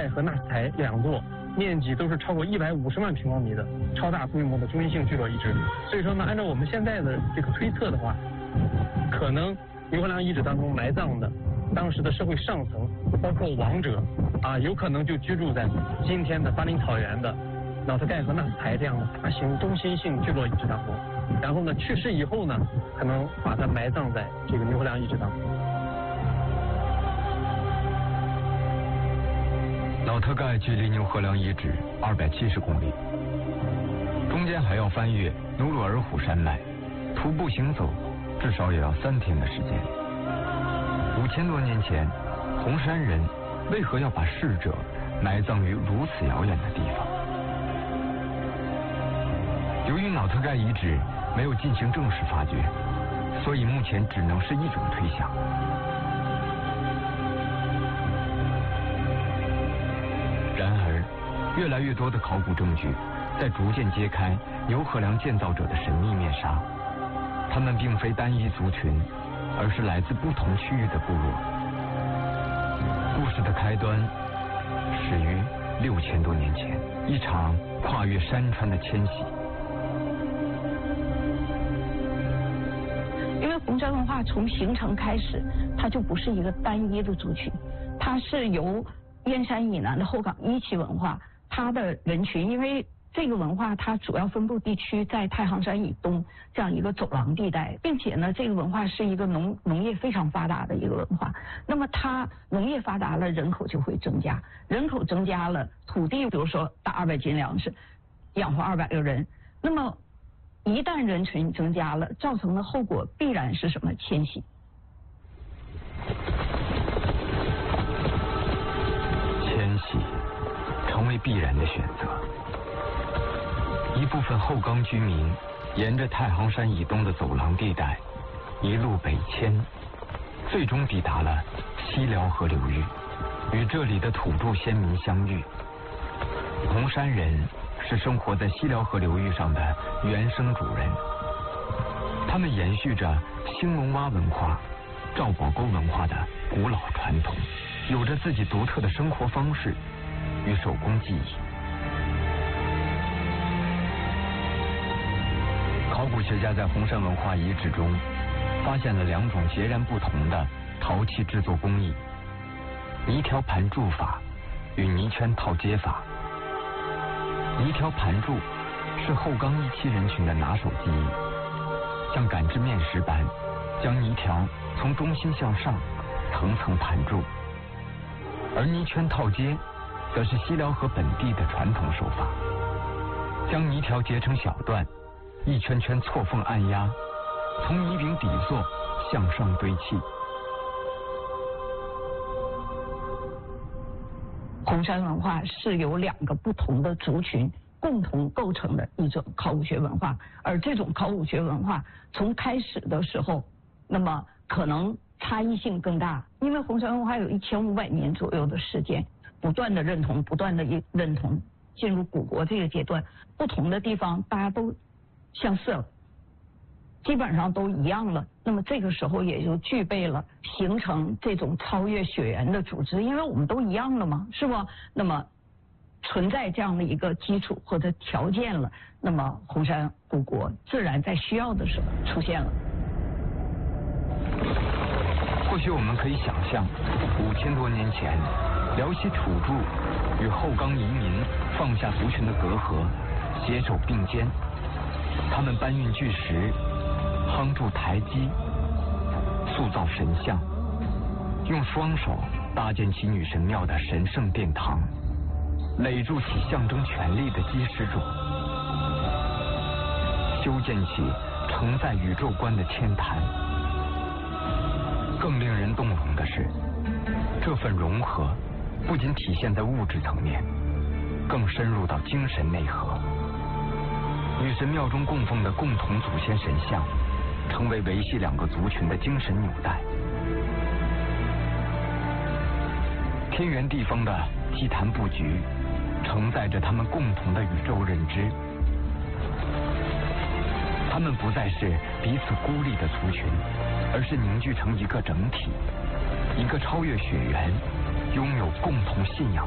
盖和纳斯台两座面积都是超过150万平方米的超大规模的中心性聚落遗址。所以说呢，按照我们现在的这个推测的话，可能牛河梁遗址当中埋葬的当时的社会上层，包括王者有可能就居住在今天的巴林草原的瑙特盖和纳斯台这样的大型中心性聚落遗址当中。然后呢，去世以后呢，可能把它埋葬在这个牛河梁遗址当中。 瑙特盖距离牛河梁遗址270公里，中间还要翻越努鲁尔虎山脉，徒步行走至少也要3天的时间。5000多年前，红山人为何要把逝者埋葬于如此遥远的地方？由于瑙特盖遗址没有进行正式发掘，所以目前只能是一种推想。然而，越来越多的考古证据在逐渐揭开牛河梁建造者的神秘面纱。他们并非单一族群，而是来自不同区域的部落。故事的开端始于6000多年前，一场跨越山川的迁徙。 因为红山文化从形成开始，它就不是一个单一的族群，它是由燕山以南的后岗一期文化，它的人群，因为这个文化它主要分布地区在太行山以东这样一个走廊地带，并且呢，这个文化是一个农业非常发达的一个文化。那么它农业发达了，人口就会增加，人口增加了，土地比如说打200斤粮食，养活200个人。那么一旦人群增加了，造成的后果必然是什么？迁徙。 迁徙成为必然的选择。一部分后岗居民沿着太行山以东的走廊地带一路北迁，最终抵达了西辽河流域，与这里的土著先民相遇。红山人是生活在西辽河流域上的原生主人，他们延续着兴隆洼文化、赵堡沟文化的古老传统，有着自己独特的生活方式与手工技艺。考古学家在红山文化遗址中发现了2种截然不同的陶器制作工艺：泥条盘铸法与泥圈套接法。泥条盘铸是后岗一期人群的拿手技艺，像擀制面食般将泥条从中心向上层层盘铸，而泥圈套接则是西辽河本地的传统手法，将泥条截成小段，一圈圈错缝按压，从泥饼底座向上堆砌。 红山文化是由2个不同的族群共同构成的一种考古学文化，而这种考古学文化从开始的时候，那么可能差异性更大，因为红山文化有1500年左右的时间，不断的认同，进入古国这个阶段，不同的地方大家都相似了，基本上都一样了。那么这个时候也就具备了形成这种超越血缘的组织，因为我们都一样了嘛，是吧？那么存在这样的一个基础或者条件了，那么红山古国自然在需要的时候出现了。 或许我们可以想象，5000多年前，辽西土著与后岗移民放下族群的隔阂，携手并肩。他们搬运巨石，夯筑台基，塑造神像，用双手搭建起女神庙的神圣殿堂，垒筑起象征权力的基石柱，修建起承载宇宙观的天坛。更令人动容的是，这份融合不仅体现在物质层面，更深入到精神内核。女神庙中供奉的共同祖先神像，成为维系2个族群的精神纽带。天圆地方的祭坛布局，承载着他们共同的宇宙认知。他们不再是彼此孤立的族群，而是凝聚成一个整体，一个超越血缘、拥有共同信仰